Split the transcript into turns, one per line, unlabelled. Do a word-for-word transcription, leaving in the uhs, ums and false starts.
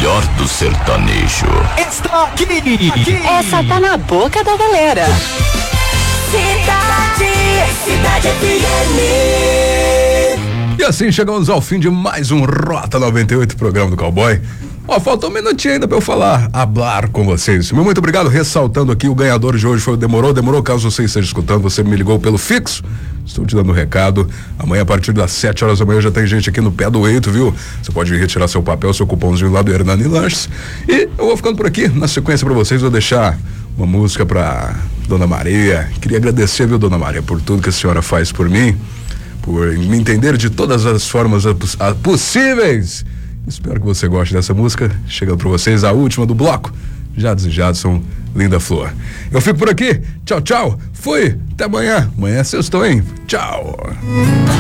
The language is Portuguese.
melhor do sertanejo
está aqui, aqui.
Essa tá na boca da galera.
Cidade, Cidade F M.
E assim chegamos ao fim de mais um Rota noventa e oito, programa do Cowboy. Ó, falta um minutinho ainda pra eu falar, hablar com vocês. Meu muito obrigado, ressaltando aqui, o ganhador de hoje foi o Demorou, Demorou, caso você esteja escutando, você me ligou pelo fixo, estou te dando um recado, amanhã a partir das sete horas da manhã já tem gente aqui no pé do eito, viu? Você pode retirar seu papel, seu cupomzinho lá do Hernani Lanches, e eu vou ficando por aqui, na sequência pra vocês, vou deixar uma música pra Dona Maria. Queria agradecer, viu, Dona Maria, por tudo que a senhora faz por mim, por me entender de todas as formas possíveis. Espero que você goste dessa música. Chegando pra vocês a última do bloco, Jadson e Jadson, Linda Flor. Eu fico por aqui, tchau, tchau, fui, até amanhã. Amanhã é sextou, hein? Tchau.